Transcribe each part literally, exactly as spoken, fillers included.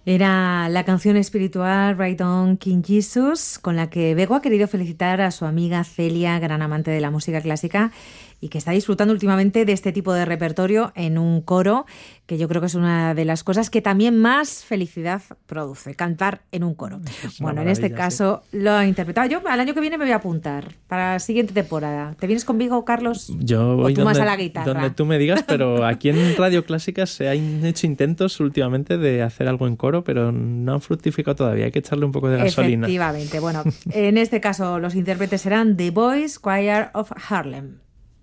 Era la canción espiritual Ride On King Jesus, con la que Bego ha querido felicitar a su amiga Celia, gran amante de la música clásica, y que está disfrutando últimamente de este tipo de repertorio en un coro, que yo creo que es una de las cosas que también más felicidad produce, cantar en un coro. Bueno, en este caso sí. Lo ha interpretado. Yo al año que viene me voy a apuntar para la siguiente temporada. ¿Te vienes conmigo, Carlos? Yo voy ¿O tú donde, más a la guitarra? Donde tú me digas, pero aquí en Radio Clásica se han hecho intentos últimamente de hacer algo en coro, pero no han fructificado todavía. Hay que echarle un poco de gasolina. Efectivamente. Bueno, en este caso los intérpretes serán The Boys Choir of Harlem.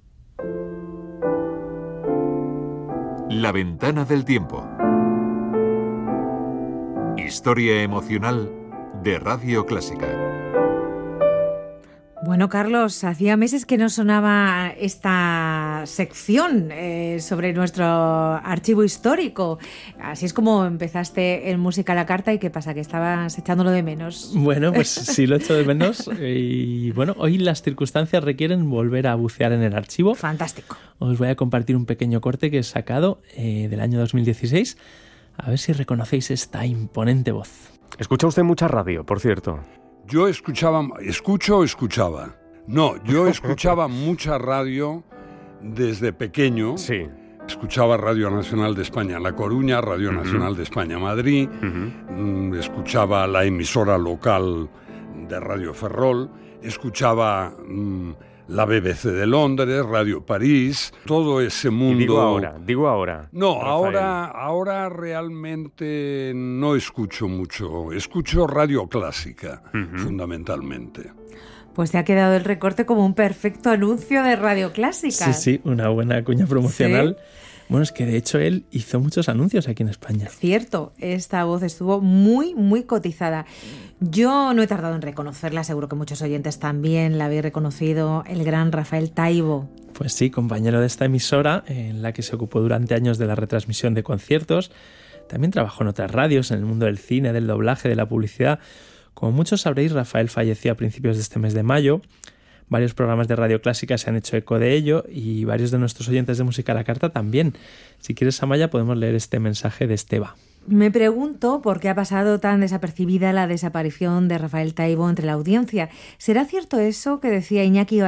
La ventana del tiempo. Historia emocional de Radio Clásica. Bueno, Carlos, hacía meses que no sonaba esta sección eh, sobre nuestro archivo histórico. Así es como empezaste en Música a la Carta. ¿Y qué pasa? ¿Que estabas echándolo de menos? Bueno, pues sí lo echo de menos. Y bueno, hoy las circunstancias requieren volver a bucear en el archivo. Fantástico. Os voy a compartir un pequeño corte que he sacado eh, del año dos mil dieciséis. A ver si reconocéis esta imponente voz. Escucha usted mucha radio, por cierto. Yo escuchaba, escucho o escuchaba. No, yo escuchaba mucha radio desde pequeño. Sí. Escuchaba Radio Nacional de España La Coruña, Radio uh-huh. Nacional de España Madrid. Uh-huh. Escuchaba la emisora local de Radio Ferrol. Escuchaba mmm, la B B C de Londres, Radio París, todo ese mundo. Y digo ahora, digo ahora. No, ahora, ahora realmente no escucho mucho. Escucho Radio Clásica, uh-huh. fundamentalmente. Pues te ha quedado el recorte como un perfecto anuncio de Radio Clásica. Sí, sí, una buena cuña promocional. ¿Sí? Bueno, es que de hecho él hizo muchos anuncios aquí en España. Cierto, esta voz estuvo muy, muy cotizada. Yo no he tardado en reconocerla, seguro que muchos oyentes también la habéis reconocido, el gran Rafael Taibo. Pues sí, compañero de esta emisora, en la que se ocupó durante años de la retransmisión de conciertos. También trabajó en otras radios, en el mundo del cine, del doblaje, de la publicidad. Como muchos sabréis, Rafael falleció a principios de este mes de mayo. Varios programas de Radio Clásica se han hecho eco de ello y varios de nuestros oyentes de Música a la Carta también. Si quieres, Amaya, podemos leer este mensaje de Esteba. Me pregunto por qué ha pasado tan desapercibida la desaparición de Rafael Taibo entre la audiencia. ¿Será cierto eso que decía Iñaki